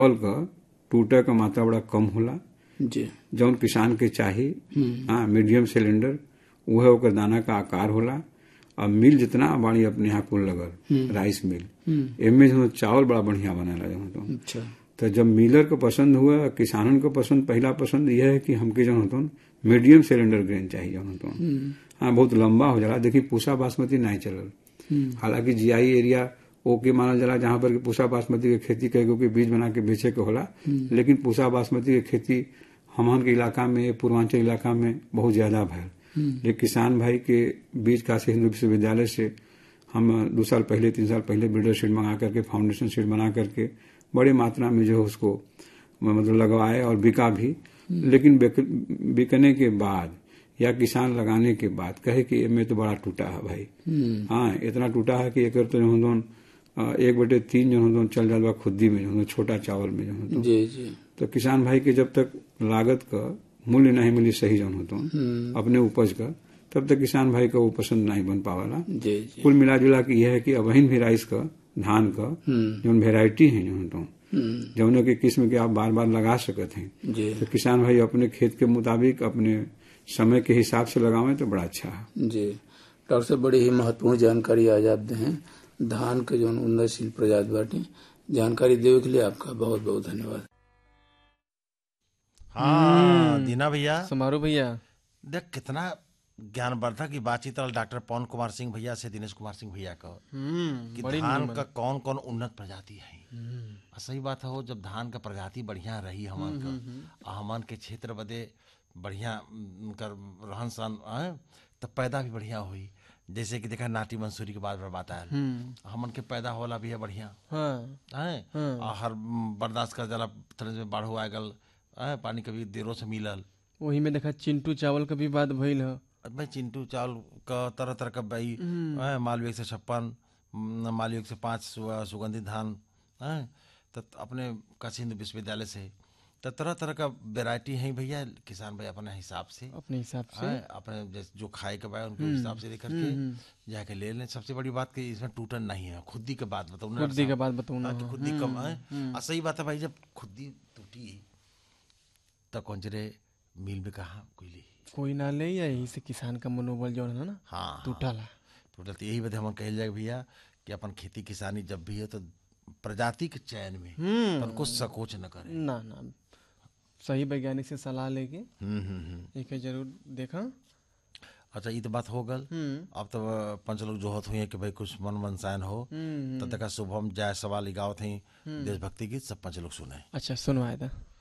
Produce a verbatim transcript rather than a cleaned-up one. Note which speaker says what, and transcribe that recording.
Speaker 1: चावल का टूटे का मात्रा बड़ा कम होला
Speaker 2: जी
Speaker 1: जौन किसान के चाही। हाँ, मीडियम सिलेंडर वह ओकर दाना का आकार होला और मिल जितना बाड़ी अपने यहाँ कुल लगल राइस मिल एमे जो चावल बड़ा बढ़िया बनेला जौन तो।
Speaker 2: अच्छा
Speaker 1: तो जब मिलर को पसंद हुआ किसानन को पसंद पहला पसंद यह है कि हमके जौन होतो मीडियम सिलेंडर ग्रेन चाहिए जौन होतो। हाँ, बहुत लंबा हो जाला। देखिए पूसा बासमती नहीं चलल, हालांकि जीआई एरिया ओके मानल जाला जहां पर पूसा बासमती के खेती कई के बीज बना के बेचे के होला, लेकिन पूसा बासमती के खेती हमन के इलाका में पूर्वांचल इलाका में बहुत ज्यादा भैल। लेकिन किसान भाई के बीज काशी हिंदू विश्वविद्यालय से हम दो साल पहले तीन साल पहले ब्रीडर सीड मंगा करके फाउंडेशन सीड बना करके बड़ी मात्रा में जो है उसको मतलब लगवाए और बिका भी। लेकिन बिकने के बाद या किसान लगाने के बाद कहे कि में तो बड़ा टूटा है भाई। हाँ, इतना टूटा है कि एक तो जो एक बटे तीन जो चल जाता खुद्दी में जो छोटा चावल में जो
Speaker 2: जी जी
Speaker 1: तो किसान भाई के जब तक लागत का मूल्य नहीं मिली सही जौन होतो अपने उपज का तब तक किसान भाई का वो पसंद नहीं बन पावाला। कुल मिला जुला के यह है कि अबहिन भी राइस का धान का जो वेराइटी है जो तो जौनों के किस्म के आप बार बार लगा सकते हैं तो किसान भाई अपने खेत के मुताबिक अपने समय के हिसाब से लगावें तो बड़ा अच्छा है।
Speaker 2: जी डॉक्टर साहब बड़ी ही महत्वपूर्ण जानकारी आज आप दे हैं धान के जो उन्नतशील प्रजाति बाटे जानकारी देवे के लिए आपका बहुत बहुत धन्यवाद।
Speaker 3: हाँ दीना भैया
Speaker 4: समारोह भैया
Speaker 3: देख कितना ज्ञानवर्धक की बातचीत डॉक्टर पवन कुमार सिंह भैया से दिनेश कुमार सिंह भैया का कि धान का कौन कौन उन्नत प्रजाति है। सही बात हो जब धान का प्रजाति बढ़िया रही हमान का हमान के क्षेत्र बदे बढ़िया कर रहन सहन तब पैदा भी बढ़िया हुई। जैसे कि देखा नाटी मंसूरी के बाद बात आया हमन के पैदा होला भी है बढ़िया है हर बर्दाश्त कर जाला तरह में बाढ़ आ गल पानी कभी देरों से मिलल।
Speaker 4: वही में देखा चिंटू चावल का भी बात भइल है
Speaker 3: भाई चिंटू चावल का तरह तरह का भाई मालवीय एक सौ छप्पन मालवीय एक सौ पाँच सुगंधित धान है तो अपने काशी हिंदू विश्वविद्यालय से तो तरह तरह का वेराइटी है भैया किसान भाई अपने हिसाब से
Speaker 4: अपने हिसाब से
Speaker 3: अपने जैसे जो खाए के भाई उनके हिसाब से लेकर के जाके ले लें। सबसे बड़ी बात कि इसमें टूटन नहीं है खुदी के बात बताऊँ
Speaker 4: खुदी के बात बताऊँ
Speaker 3: खुदी कम है। सही बात है भाई जब खुदी टूटी तब कंजरे मिल में कहा कोई ले
Speaker 4: कोई ना ले या यही से किसान का मनोबल जो है ना
Speaker 3: हाँ
Speaker 4: टूटा ला
Speaker 3: टूटल। तो यही वजह हम कह जाए भैया कि अपन खेती किसानी जब भी है तो प्रजाति के चयन में तो उनको संकोच न करें
Speaker 4: ना ना सही वैज्ञानिक से सलाह लेके एक जरूर देखा।
Speaker 3: अच्छा ये तो बात हो गल। अब तो पंच लोग जो होत हुए कि भाई कुछ मन मनसायन हो तो देखा शुभम जाय सवाल गावत हैं देशभक्ति गीत सब पंच लोग सुने।
Speaker 4: अच्छा सुनवाए था।